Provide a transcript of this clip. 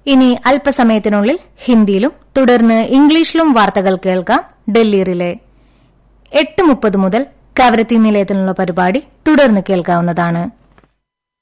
ഇനി അല്പസമയത്തിനുള്ളിൽ ഹിന്ദിയിലും തുടർന്ന് ഇംഗ്ലീഷിലും വാർത്തകൾ കേൾക്കാം. ഡൽഹി റിലേ 8:30 മുതൽ കവരത്തി നിലയത്തിലുള്ള പരിപാടി തുടർന്ന് കേൾക്കാവുന്നതാണ്.